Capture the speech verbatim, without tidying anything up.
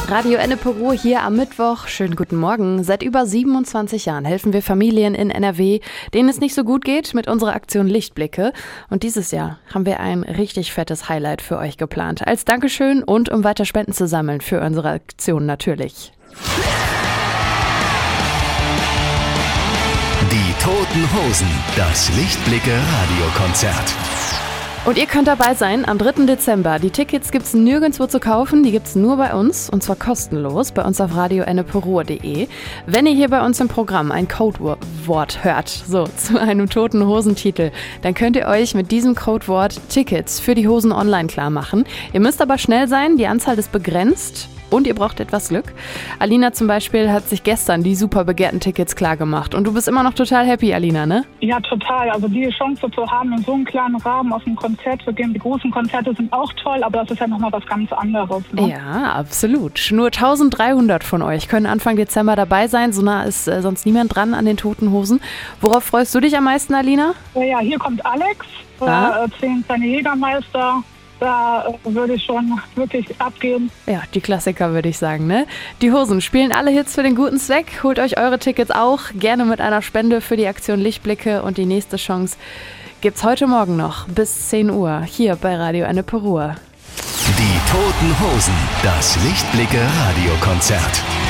Radio Ennepe-Ruhr hier am Mittwoch. Schönen guten Morgen. Seit über siebenundzwanzig Jahren helfen wir Familien in N R W, denen es nicht so gut geht, mit unserer Aktion Lichtblicke. Und dieses Jahr haben wir ein richtig fettes Highlight für euch geplant. Als Dankeschön und um weiter Spenden zu sammeln für unsere Aktion natürlich. Die Toten Hosen, das Lichtblicke-Radiokonzert. Und ihr könnt dabei sein am dritten Dezember. Die Tickets gibt's nirgendwo zu kaufen, die gibt's nur bei uns und zwar kostenlos bei uns auf radio ennepe ruhr punkt de. Wenn ihr hier bei uns im Programm ein Codewort hört, so zu einem Toten Hosentitel, dann könnt ihr euch mit diesem Codewort Tickets für die Hosen online klar machen. Ihr müsst aber schnell sein, die Anzahl ist begrenzt. Und ihr braucht etwas Glück. Alina zum Beispiel hat sich gestern die super begehrten Tickets klar gemacht. Und du bist immer noch total happy, Alina, ne? Ja, total. Also die Chance zu haben, in so einem kleinen Rahmen auf ein Konzert zu gehen. Die großen Konzerte sind auch toll, aber das ist ja nochmal was ganz anderes. Ne? Ja, absolut. Nur eintausenddreihundert von euch können Anfang Dezember dabei sein. So nah ist äh, sonst niemand dran an den Toten Hosen. Worauf freust du dich am meisten, Alina? Ja, ja, hier kommt Alex, Ah. äh, zehn kleine Jägermeister. Da äh, würde ich schon wirklich abgehen. Ja, die Klassiker würde ich sagen, ne? Die Hosen spielen alle Hits für den guten Zweck. Holt euch eure Tickets auch gerne mit einer Spende für die Aktion Lichtblicke. Und die nächste Chance gibt's heute Morgen noch bis zehn Uhr hier bei Radio Ennepe-Ruhr. Die Toten Hosen, das Lichtblicke-Radiokonzert.